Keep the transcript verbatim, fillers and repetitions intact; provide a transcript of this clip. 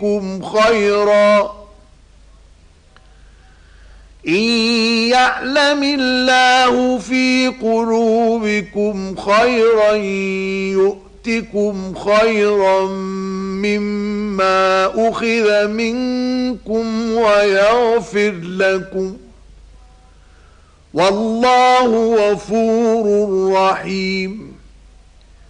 قلوبكم خيرا إن يعلم الله في قلوبكم خيرا يؤتكم خيرا مما أخذ منكم ويغفر لكم والله غفور رحيم